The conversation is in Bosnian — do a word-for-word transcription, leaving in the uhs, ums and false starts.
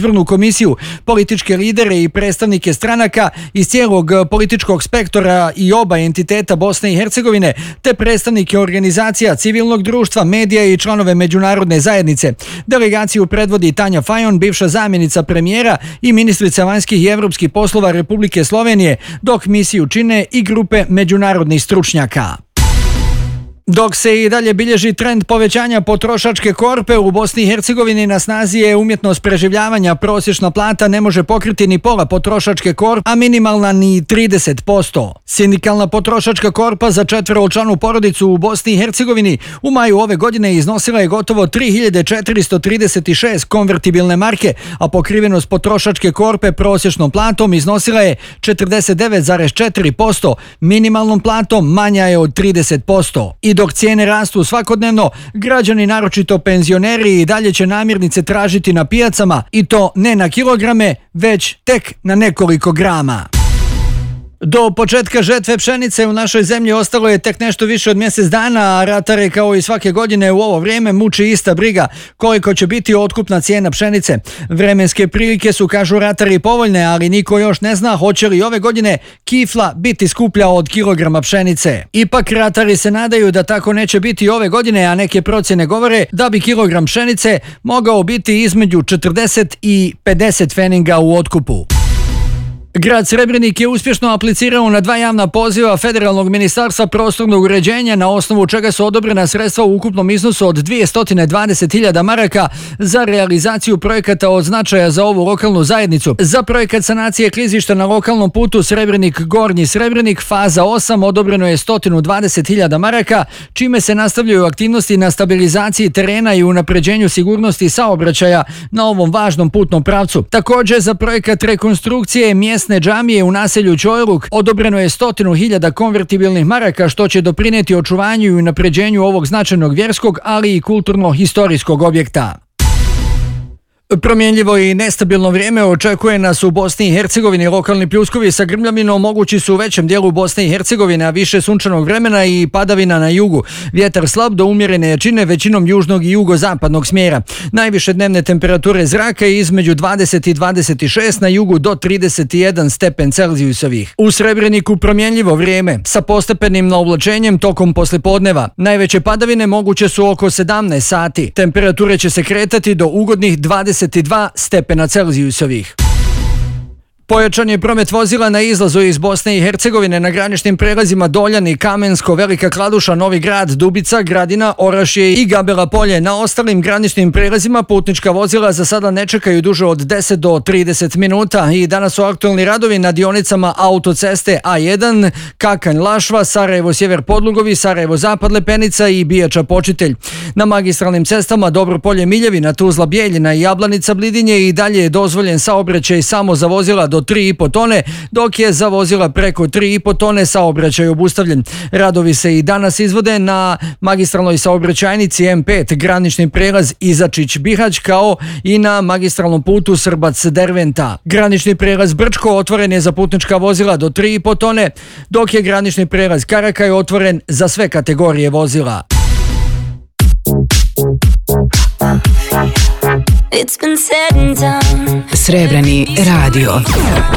izbornu komisiju, političke lidere i predstavnike stranaka iz cijelog političkog spektora i oba entiteta Bosne i Hercegovine, te predstavnike organizacija civilnog društva, medija i članove međunarodne zajednice. Delegaciju predvodi Tanja Fajon, bivša zamjenica premijera i ministrica vanjskih i evropskih poslova Republike Slovenije, dok misiju čine i grupe međunarodnih stručnjaka. Dok se i dalje bilježi trend povećanja potrošačke korpe u Bosni i Hercegovini, na snazi je umjetnost preživljavanja. Prosječna plata ne može pokriti ni pola potrošačke korpe, a minimalna ni trideset posto. Sindikalna potrošačka korpa za četveročlanu porodicu u Bosni i Hercegovini u maju ove godine iznosila je gotovo tri hiljade četiristo trideset šest konvertibilne marke, a pokrivenost potrošačke korpe prosječnom platom iznosila je četrdeset devet zarez četiri posto, minimalnom platom manja je od trideset posto. I dok cijene rastu svakodnevno, građani, naročito penzioneri, i dalje će namirnice tražiti na pijacama, i to ne na kilograme, već tek na nekoliko grama. Do početka žetve pšenice u našoj zemlji ostalo je tek nešto više od mjesec dana, a ratare kao i svake godine u ovo vrijeme muči ista briga koliko će biti otkupna cijena pšenice. Vremenske prilike su, kažu ratari, povoljne, ali niko još ne zna hoće li ove godine kifla biti skuplja od kilograma pšenice. Ipak ratari se nadaju da tako neće biti ove godine, a neke procjene govore da bi kilogram pšenice mogao biti između četrdeset i pedeset pfeninga u otkupu. Grad Srebrenik je uspješno aplicirao na dva javna poziva Federalnog ministarstva prostornog uređenja, na osnovu čega su odobrena sredstva u ukupnom iznosu od dvjesto dvadeset hiljada maraka za realizaciju projekata od značaja za ovu lokalnu zajednicu. Za projekat sanacije klizišta na lokalnom putu Srebrenik-Gornji Srebrenik faza osam odobreno je sto dvadeset hiljada maraka, čime se nastavljaju aktivnosti na stabilizaciji terena i unapređenju sigurnosti saobraćaja na ovom važnom putnom pravcu. Također, za projekat rekonstrukcije mjesta džamije u naselju Čojluk odobreno je stotinu hiljada konvertibilnih maraka, što će doprinijeti očuvanju i unapređenju ovog značajnog vjerskog, ali i kulturno-historijskog objekta. Promjenljivo i nestabilno vrijeme očekuje nas u Bosni i Hercegovini. Lokalni pljuskovi sa grmljavinom mogući su u većem dijelu Bosne i Hercegovine, a više sunčanog vremena i padavina na jugu. Vjetar slab do umjerene jačine, većinom južnog i jugozapadnog smjera. Najviše dnevne temperature zraka je između dvadeset i dvadeset šest, na jugu do trideset jedan stepen Celzijusovih. U Srebreniku promjenljivo vrijeme sa postepenim naoblačenjem tokom poslijepodneva. Najveće padavine moguće su oko sedamnaest sati. Temperature će se kretati do ugodnih dvadeset dva stepena Celzijusovih. Pojačan je promet vozila na izlazu iz Bosne i Hercegovine na graničnim prelazima Doljani, Kamensko, Velika Kladuša, Novi Grad, Dubica, Gradina, Orašje i Gabela Polje. Na ostalim graničnim prelazima putnička vozila za sada ne čekaju duže od deset do trideset minuta i danas su aktualni radovi na dionicama autoceste A jedan, Kakanj-Lašva, Sarajevo-Sjever Podlugovi, Sarajevo-Zapad Lepenica i Bijača-Počitelj. Na magistralnim cestama Dobropolje-Miljevina, Tuzla-Bijeljina i Jablanica-Blidinje i dalje je dozvoljen saobraćaj samo za vozila do tri i po tone, dok je za vozila preko tri i po tone saobraćaj obustavljen. Radovi se i danas izvode na magistralnoj saobraćajnici M pet, granični prelaz Izačić-Bihać, kao i na magistralnom putu Srbac-Derventa. Granični prelaz Brčko otvoren je za putnička vozila do tri i po tone, dok je granični prelaz Karakaj otvoren za sve kategorije vozila. Srebreni radio.